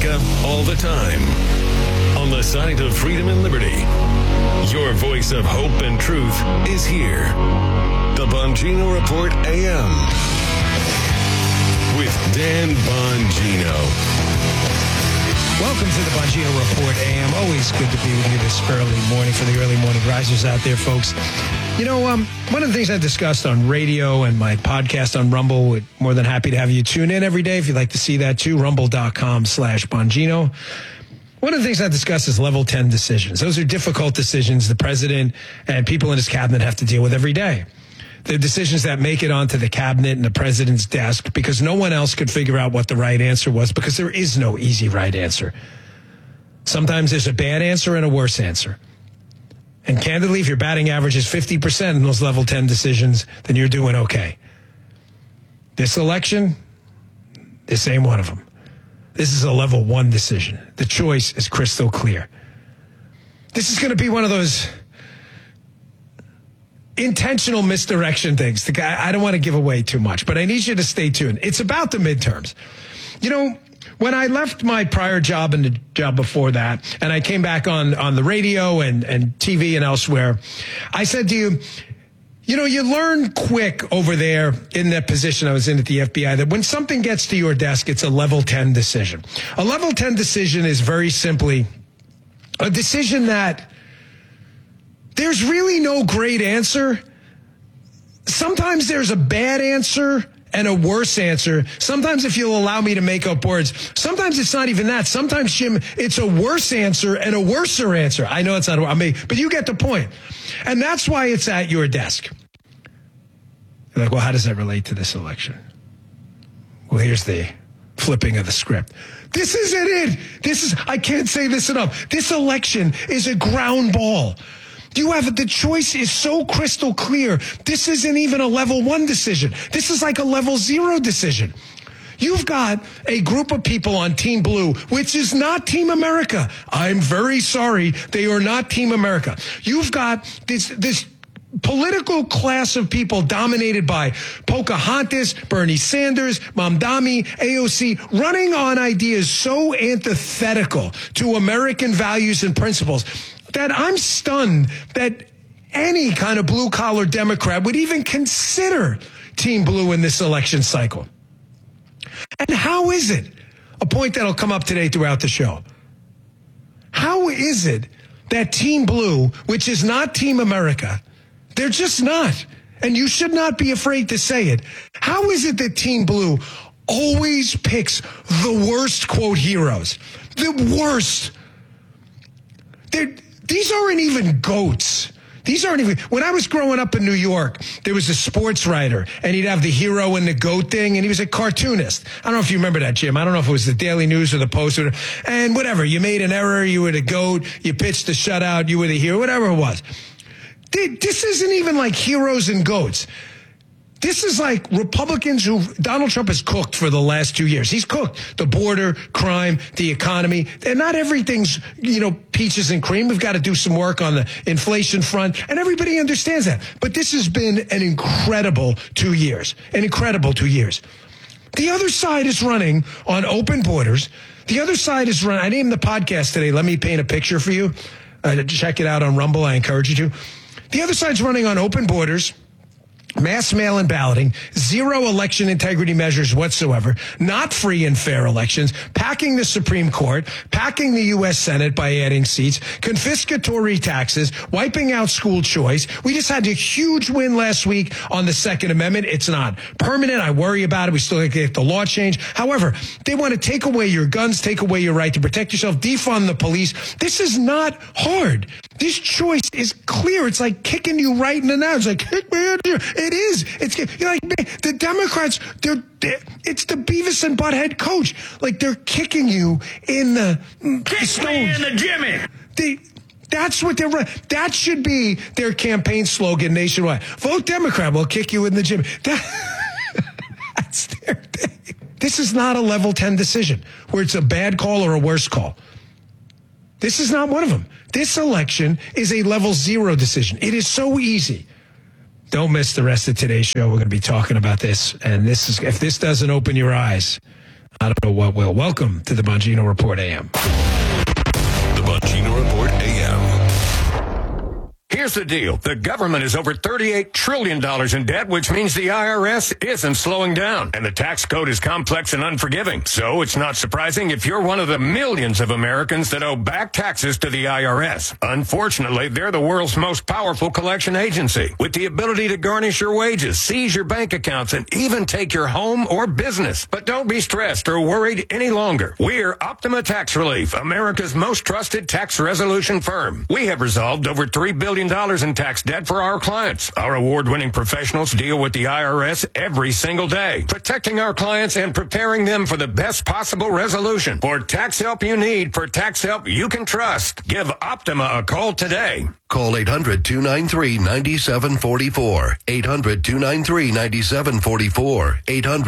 America all the time. On the side of freedom and liberty. Your voice of hope and truth is here. The Bongino Report AM. With Dan Bongino. Welcome to the Bongino Report AM. Always good to be with you this early morning for the early morning risers out there, folks. You know, one of the things I discussed on radio and my podcast on Rumble, we're more than happy to have you tune in every day if you'd like to see that too, rumble.com/Bongino. One of the things I discussed is level 10 decisions. Those are difficult decisions the president and people in his cabinet have to deal with every day. They're decisions that make it onto the cabinet and the president's desk because no one else could figure out what the right answer was because there is no easy right answer. Sometimes there's a bad answer and a worse answer. And candidly, if your batting average is 50% in those level 10 decisions, then you're doing okay. This election, this ain't one of them. This is a level 1 decision. The choice is crystal clear. This is going to be one of those intentional misdirection things. I don't want to give away too much, but I need you to stay tuned. It's about the midterms. You know, when I left my prior job and the job before that, and I came back on the radio and TV and elsewhere, I said to you, you know, you learn quick over there in that position I was in at the FBI that when something gets to your desk, it's a level 10 decision. A level 10 decision is very simply a decision that there's really no great answer. Sometimes there's a bad answer and a worse answer. Sometimes, if you'll allow me to make up words, sometimes it's not even that. Sometimes, Jim, it's a worse answer and a worser answer. I know it's not, but you get the point. And that's why it's at your desk. You're like, well, how does that relate to this election? Well, here's the flipping of the script. This isn't it. I can't say this enough. This election is a ground ball. The choice is so crystal clear. This isn't even a level 1 decision. This is like a level 0 decision. You've got a group of people on Team Blue, which is not Team America. I'm very sorry. They are not Team America. You've got this political class of people dominated by Pocahontas, Bernie Sanders, Mamdani, AOC, running on ideas so antithetical to American values and principles that I'm stunned that any kind of blue-collar Democrat would even consider Team Blue in this election cycle. And how is it, a point that'll come up today throughout the show, how is it that Team Blue, which is not Team America, they're just not, and you should not be afraid to say it, how is it that Team Blue always picks the worst, quote, heroes? The worst. These aren't even goats. These aren't even, when I was growing up in New York, there was a sports writer, and he'd have the hero and the goat thing, and he was a cartoonist. I don't know if you remember that, Jim. I don't know if it was the Daily News or the Post, and whatever. You made an error, you were the goat, you pitched the shutout, you were the hero, whatever it was. This isn't even like heroes and goats. This is like Republicans who Donald Trump has cooked for the last 2 years. He's cooked the border, crime, the economy. And not everything's, peaches and cream. We've got to do some work on the inflation front. And everybody understands that. But this has been an incredible 2 years. An incredible 2 years. The other side is running on open borders. The other side is running. I named the podcast today. Let me paint a picture for you. Check it out on Rumble. I encourage you to. The other side's running on open borders. Mass mail-in balloting, zero election integrity measures whatsoever, not free and fair elections, packing the Supreme Court, packing the U.S. Senate by adding seats, confiscatory taxes, wiping out school choice. We just had a huge win last week on the Second Amendment. It's not permanent. I worry about it. We still get the law change. However, they want to take away your guns, take away your right to protect yourself, defund the police. This is not hard. This choice is clear. It's like kicking you right in the nuts. Like, kick me in here. It is. You're like, the Democrats, it's the Beavis and Butthead coach. Like, they're kicking you in the stones. Me in the Jimmy. That's what they're running. That should be their campaign slogan nationwide. Vote Democrat, we'll kick you in the gym. That's their thing. This is not a level 10 decision where it's a bad call or a worse call. This is not one of them. This election is a level 0 decision. It is so easy. Don't miss the rest of today's show. We're going to be talking about this. And if this doesn't open your eyes, I don't know what will. Welcome to the Bongino Report AM. The Bongino Report AM. Here's the deal. The government is over $38 trillion in debt, which means the IRS isn't slowing down. And the tax code is complex and unforgiving. So it's not surprising if you're one of the millions of Americans that owe back taxes to the IRS. Unfortunately, they're the world's most powerful collection agency, with the ability to garnish your wages, seize your bank accounts, and even take your home or business. But don't be stressed or worried any longer. We're Optima Tax Relief, America's most trusted tax resolution firm. We have resolved over $3 billion in tax debt for our clients. Our award-winning professionals deal with the IRS every single day, protecting our clients and preparing them for the best possible resolution. For tax help you need, for tax help you can trust, give Optima a call today. Call 800-293-9744. 800-293-9744.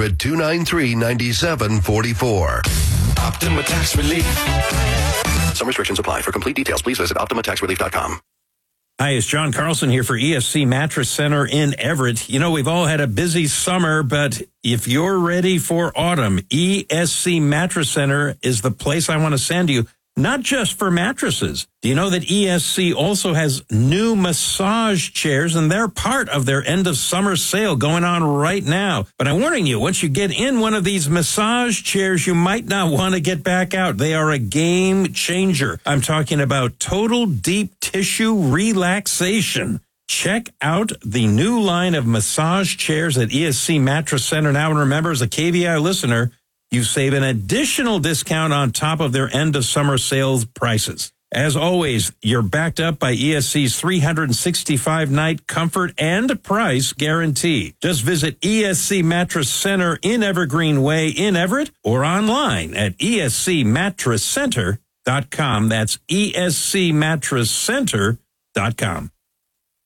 800-293-9744. Optima Tax Relief. Some restrictions apply. For complete details, please visit OptimaTaxRelief.com. Hi, it's John Carlson here for ESC Mattress Center in Everett. You know, we've all had a busy summer, but if you're ready for autumn, ESC Mattress Center is the place I want to send you, not just for mattresses. Do you know that ESC also has new massage chairs, and they're part of their end of summer sale going on right now? But I'm warning you, once you get in one of these massage chairs, you might not want to get back out. They are a game changer. I'm talking about total deep tissue relaxation. Check out the new line of massage chairs at ESC Mattress Center now. And remember, as a KVI listener, you save an additional discount on top of their end of summer sales prices. As always, you're backed up by ESC's 365-night comfort and price guarantee. Just visit ESC Mattress Center in Evergreen Way in Everett or online at escmattresscenter.com. That's escmattresscenter.com.